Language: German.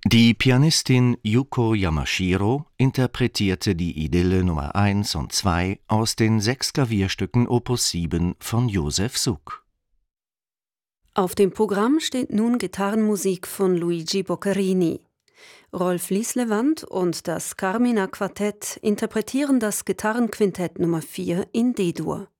Die Pianistin Yuko Yamashiro interpretierte die Idylle Nummer 1 und 2 aus den 6 Klavierstücken Opus 7 von Josef Suk. Auf dem Programm steht nun Gitarrenmusik von Luigi Boccherini. Rolf Lislewand und das Carmina Quartett interpretieren das Gitarrenquintett Nummer 4 in D-Dur.